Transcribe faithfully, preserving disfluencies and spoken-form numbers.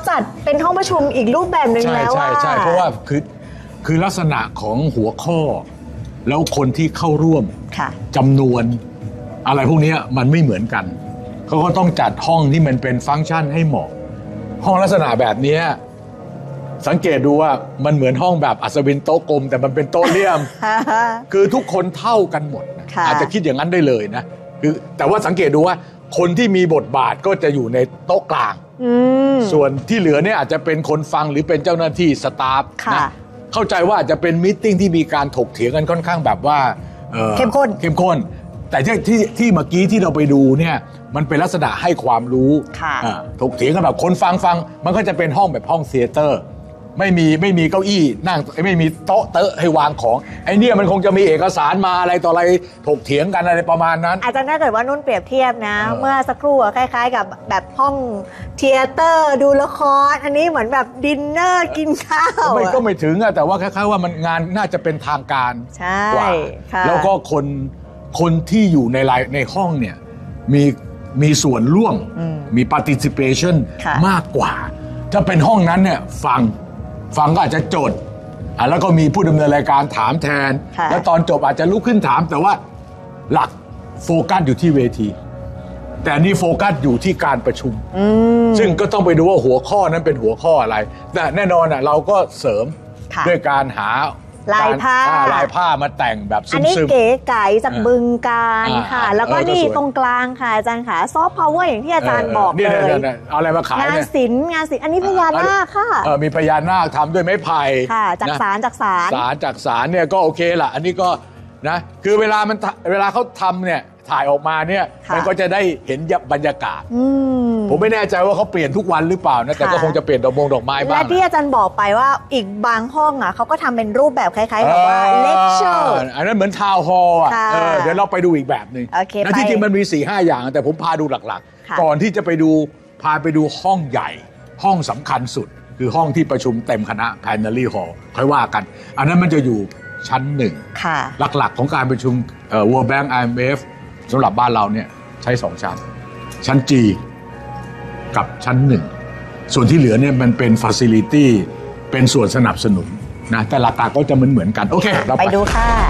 จัดเป็นห้องประชุมอีกรูปแบบหนึ่งแล้วว่าใช่ใช่เพราะว่าคือคือลักษณะของหัวข้อแล้วคนที่เข้าร่วมจำนวนอะไรพวกนี้มันไม่เหมือนกันเขาก็ต้องจัดห้องที่มันเป็นฟังก์ชันให้เหมาะห้องลักษณะแบบนี้สังเกตดูว่ามันเหมือนห้องแบบอัศวินโต๊ะกลมแต่มันเป็นโต๊ะเลี่ยม คือทุกคนเท่ากันหมดอาจจะคิดอย่างนั้นได้เลยนะคือแต่ว่าสังเกตดูว่าคนที่มีบทบาทก็จะอยู่ในโต๊ะกลางส่วนที่เหลือเนี่ยอาจจะเป็นคนฟังหรือเป็นเจ้าหน้าที่สตาฟนะเข้าใจว่าอาจจะเป็นมีตติ้งที่มีการถกเถียงกันค่อนข้างแบบว่าเข้มข้นเข้มข้นแต่ที่ที่ที่เมื่อกี้ที่เราไปดูเนี่ยมันเป็นลักษณะให้ความรู้ถกเถียงกันแบบคนฟังฟังมันก็จะเป็นห้องแบบห้องเธียเตอร์ไม่มีไม่มีเก้าอี้นั่งไม่มีโต๊ะเตอะให้วางของไอ้เนี่ยมันคงจะมีเอกสารมาอะไรต่ออะไรถกเถียงกันอะไรประมาณนั้นอาจารย์ถ้าเกิดว่านุ่นเปรียบเทียบนะเมื่อสักครู่คล้ายๆกับแบบห้องเธียเตอร์ดูละครอันนี้เหมือนแบบดินเนอร์กินข้าวไม่ก็ไม่ถึงอะแต่ว่าคล้ายๆว่ามันงานน่าจะเป็นทางการกว่าแล้วก็คนคนที่อยู่ในในห้องเนี่ยมีมีส่วนร่วมมี participation มากกว่าถ้าเป็นห้องนั้นเนี่ยฟังฟังก็อาจจะจดอ่ะแล้วก็มีผู้ดำเนินรายการถามแทนแล้วตอนจบอาจจะลุกขึ้นถามแต่ว่าหลักโฟกัสอยู่ที่เวทีแต่นี่โฟกัสอยู่ที่การประชุมซึ่งก็ต้องไปดูว่าหัวข้อนั้นเป็นหัวข้ออะไรแต่แน่นอนอ่ะเราก็เสริมด้วยการหาลายผ้าลายผ้ามาแต่งแบบซึมๆอันนี้เก๋ไก๋จากบึงการค่ะแล้วก็นี่ตรงกลางค่ะอาจารย์ค่ะซอฟต์พาวเวอร์อย่างที่อาจารย์บอกเลยเอาอะไรมาขายงานศิลป์งานศิลป์อันนี้พญานาคค่ะมีพญานาคทำด้วยไม้ไผ่ค่ะจากสารจากสารสารจากสารเนี่ยก็โอเคละอันนี้ก็นะคือเวลามันเวลาเขาทำเนี่ยถ่ายออกมาเนี่ยมันก็จะได้เห็นบรรยากาศผมไม่แน่ใจว่าเขาเปลี่ยนทุกวันหรือเปล่านะแต่ก็คงจะเปลี่ยนดอกมงดอกไม้บ้างและที่อาจารย์บอกไปว่าอีกบางห้องอ่ะเขาก็ทำเป็นรูปแบบคล้ายๆแบบว่าเลคเชอร์อันนั้นเหมือนทาวน์ฮอลล์อ่ะเดี๋ยวเราไปดูอีกแบบนึงและที่จริงมันมี สี่ห้า อย่างแต่ผมพาดูหลักๆก่อนที่จะไปดูพาไปดูห้องใหญ่ห้องสำคัญสุดคือห้องที่ประชุมเต็มคณะ Plenary Hall ค่อยว่ากันอันนั้นมันจะอยู่ชั้นหนึ่งหลักๆของการประชุม World Bank ไอ เอ็ม เอฟ สำหรับบ้านเราเนี่ยใช้สองชั้นชั้น G กับชั้นหนึ่งส่วนที่เหลือเนี่ยมันเป็น facility เป็นส่วนสนับสนุนนะแต่หลักๆก็จะเหมือนเหมือนกันโอเคเราไปดูค่ะ